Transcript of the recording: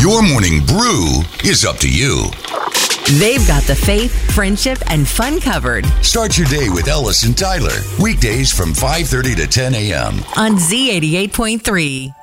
Your morning brew is up to you. They've got the faith, friendship, and fun covered. Start your day with Ellis and Tyler. Weekdays from 5:30 to 10 a.m. on Z88.3.